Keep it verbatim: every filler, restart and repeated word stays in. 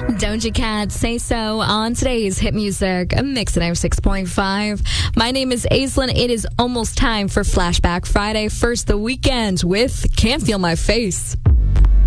Doja Cat, Say So on today's Hit Music, a mix at six point five. My name is Aislinn. It is almost time for Flashback Friday. First, the weekend with Can't Feel My Face.